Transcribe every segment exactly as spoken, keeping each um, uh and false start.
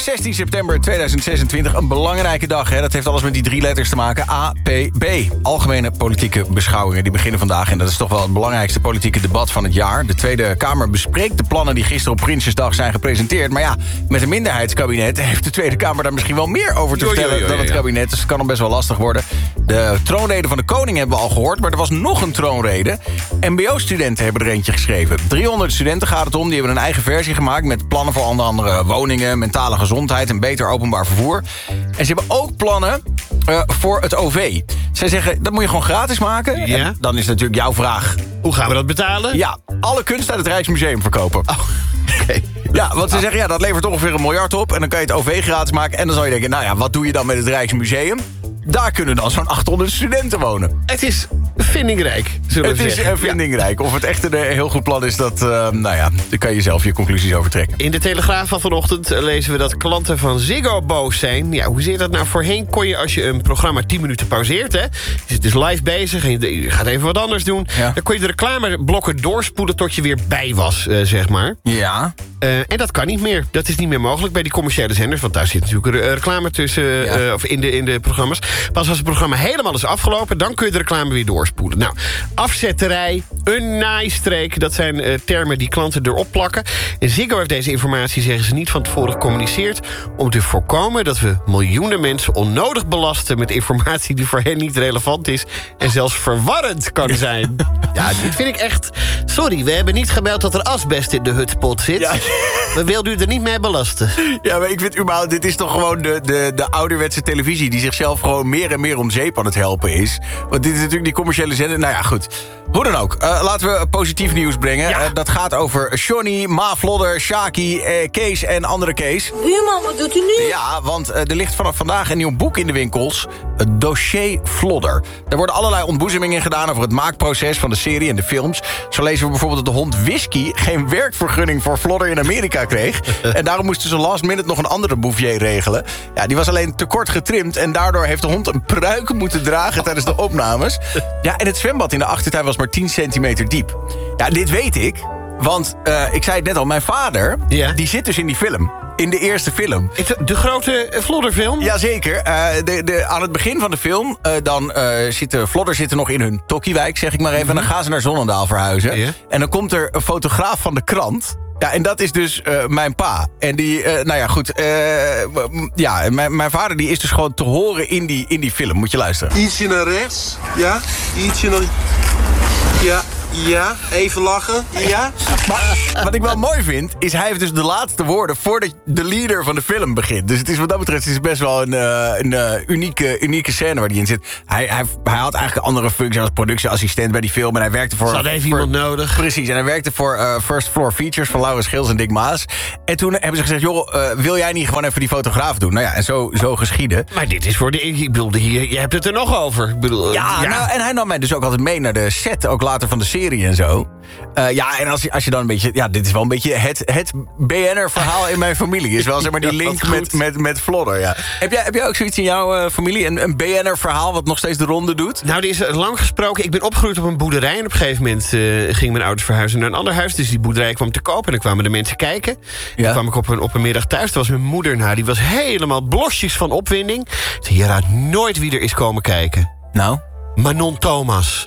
zestien september tweeduizend zesentwintig. Een belangrijke dag, hè? Dat heeft alles met die drie letters te maken. A P B. Algemene politieke beschouwingen. Die beginnen vandaag. En dat is toch wel het belangrijkste politieke debat van het jaar. De Tweede Kamer bespreekt de plannen die gisteren op Prinsjesdag zijn gepresenteerd. Maar ja, met een minderheidskabinet heeft de Tweede Kamer daar misschien wel meer over te vertellen jo, jo, jo, dan het kabinet. Dus het kan nog best wel lastig worden. De troonrede van de koning hebben we al gehoord. Maar er was nog een troonrede. M B O-studenten hebben er eentje geschreven. driehonderd studenten gaat het om. Die hebben een eigen versie gemaakt met plannen voor onder andere woningen, mentale gezondheid en beter openbaar vervoer. En ze hebben ook plannen uh, voor het O V. Zij zeggen, dat moet je gewoon gratis maken. Ja? En dan is natuurlijk jouw vraag. Hoe gaan we dat betalen? Ja, alle kunst uit het Rijksmuseum verkopen. Oh, okay. Ja, want ze zeggen, ja, dat levert ongeveer een miljard op. En dan kan je het O V gratis maken. En dan zal je denken, nou ja, wat doe je dan met het Rijksmuseum? Daar kunnen dan zo'n achthonderd studenten wonen. Het is vindingrijk, zullen we het zeggen. Het is vindingrijk. Of het echt een heel goed plan is, dat, uh, nou ja, daar kan je zelf je conclusies over trekken. In de Telegraaf van vanochtend lezen we dat klanten van Ziggo boos zijn. Ja, hoe zit dat nou? Voorheen kon je, als je een programma tien minuten pauzeert, hè, je zit dus live bezig en je gaat even wat anders doen, ja. Dan kon je de reclameblokken doorspoelen tot je weer bij was, uh, zeg maar. Ja. Uh, en dat kan niet meer. Dat is niet meer mogelijk bij die commerciële zenders, want daar zit natuurlijk re- reclame tussen, ja. uh, of in de, in de programma's. Pas als het programma helemaal is afgelopen, dan kun je de reclame weer doorspoelen. Nou, afzetterij, een naaistreek, dat zijn uh, termen die klanten erop plakken. En Ziggo heeft deze informatie, zeggen ze, niet van tevoren gecommuniceerd om te voorkomen dat we miljoenen mensen onnodig belasten met informatie die voor hen niet relevant is en zelfs verwarrend kan zijn. Ja, dit vind ik echt... Sorry, we hebben niet gemeld dat er asbest in de hutspot zit. Ja. We wilden u er niet mee belasten. Ja, maar ik vind überhaupt, dit is toch gewoon de, de, de ouderwetse televisie die zichzelf gewoon meer en meer om zeep aan het helpen is. Want dit is natuurlijk die commerciële zender. Nou ja, goed. Hoe dan ook. Uh, laten we positief nieuws brengen. Ja. Uh, dat gaat over Johnny, Ma Vlodder, Shaki, uh, Kees en andere Kees. Buurman, wat doet u nu? Ja, want uh, er ligt vanaf vandaag een nieuw boek in de winkels. Het dossier Vlodder. Er worden allerlei ontboezemingen gedaan over het maakproces van de serie en de films. Zo lezen we bijvoorbeeld dat de hond Whisky geen werkvergunning voor Vlodder in Amerika kreeg. En daarom moesten ze last minute nog een andere bouvier regelen. Ja, die was alleen te kort getrimd en daardoor heeft de hond een pruik moeten dragen tijdens de opnames. Ja, en het zwembad in de achtertuin was maar tien centimeter diep. Ja, dit weet ik, want uh, ik zei het net al, mijn vader, ja. die zit dus in die film. In de eerste film. De grote Vlodderfilm? Jazeker. Uh, de, de, aan het begin van de film, uh, dan uh, zitten Vlodder zitten nog in hun Tokkiewijk, zeg ik maar even. Mm-hmm. En dan gaan ze naar Zonnendaal verhuizen. Ja. En dan komt er een fotograaf van de krant. Ja, en dat is dus uh, mijn pa. En die, uh, nou ja, goed. Uh, ja, mijn, mijn vader die is dus gewoon te horen in die, in die film. Moet je luisteren. Ietsje naar rechts. Ja. Ietsje naar... Ja. Ja, even lachen. Ja. Maar wat ik wel mooi vind, is hij heeft dus de laatste woorden voordat de leader van de film begint. Dus het is wat dat betreft het is best wel een, uh, een uh, unieke, unieke scène waar hij in zit. Hij, hij, hij had eigenlijk een andere functie als productieassistent bij die film. En hij werkte voor... Ze hadden even iemand nodig. Precies, en hij werkte voor uh, First Floor Features van Laurens Schils en Dick Maas. En toen hebben ze gezegd, joh, uh, wil jij niet gewoon even die fotograaf doen? Nou ja, en zo, zo geschieden. Maar dit is voor de... Ik bedoel, hier, je hebt het er nog over. Ik bedoel, ja, ja. Nou, en hij nam mij dus ook altijd mee naar de set, ook later van de serie en zo. Uh, ja, en als je, als je dan een beetje... Ja, dit is wel een beetje het, het B N R-verhaal in mijn familie. Is wel zeg maar die link ja, met, met, met Vlodder, ja. Heb jij, heb jij ook zoiets in jouw uh, familie? Een, een B N R-verhaal wat nog steeds de ronde doet? Nou, er is lang gesproken. Ik ben opgegroeid op een boerderij. En op een gegeven moment uh, gingen mijn ouders verhuizen naar een ander huis. Dus die boerderij kwam te koop. En dan kwamen de mensen kijken. Ja. Dan kwam ik op een, op een middag thuis. Toen was mijn moeder, nou, die was helemaal blosjes van opwinding. Ze hier raadt nooit wie er is komen kijken. Nou? Manon Thomas.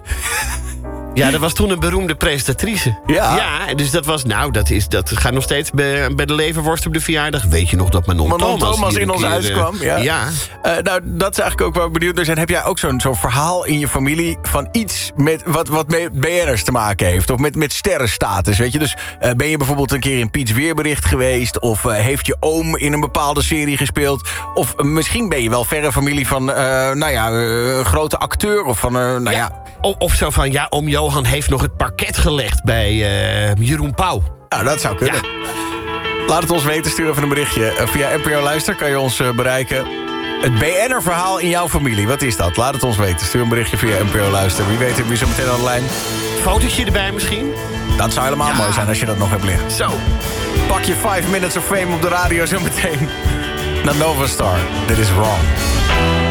Ja, dat was toen een beroemde presentatrice. Ja. Ja, dus dat was, nou, dat, is, dat gaat nog steeds bij, bij de leverworst op de verjaardag. Weet je nog dat Manon, Manon Thomas, Thomas in ons keer, huis kwam? Ja. ja. Uh, nou, dat is eigenlijk ook waar ik benieuwd naar zijn. Heb jij ook zo'n zo'n verhaal in je familie van iets met wat, wat met B N R's te maken heeft? Of met, met sterrenstatus, weet je? Dus uh, ben je bijvoorbeeld een keer in Piets Weerbericht geweest? Of uh, heeft je oom in een bepaalde serie gespeeld? Of uh, misschien ben je wel verre familie van, uh, nou ja, uh, een grote acteur of van, uh, nou ja... ja. Of, of zo van, ja, oom Johan heeft nog het parket gelegd bij uh, Jeroen Pauw. Nou, dat zou kunnen. Ja. Laat het ons weten, stuur even een berichtje. Uh, via N P O Luister kan je ons uh, bereiken. Het B N R-verhaal in jouw familie, wat is dat? Laat het ons weten. Stuur een berichtje via N P O Luister. Wie weet heb je zo meteen aan de lijn. Fotootje erbij misschien? Dat zou helemaal ja. mooi zijn als je dat nog hebt liggen. Zo. Pak je five minutes of fame op de radio zo meteen. Naar Nova Star. Dit is Wrong.